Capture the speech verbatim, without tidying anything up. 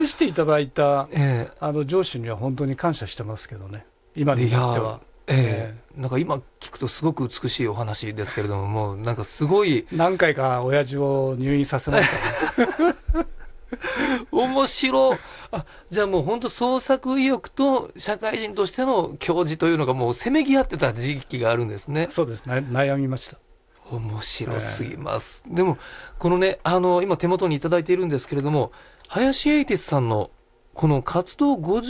していただいた、 ええ、 あの上司には本当に感謝してますけどね、今になっては。 ええ、なんか今聞くとすごく美しいお話ですけれども、もうなんかすごい何回か親父を入院させましたね。 面白。あ、じゃあもう本当創作意欲と社会人としての教授というのがもうせめぎ合ってた時期があるんですね。 そうですね、悩みました。 面白すぎます、えー、でもこのね、あの今手元にいただいているんですけれども、林英哲さんのこの活動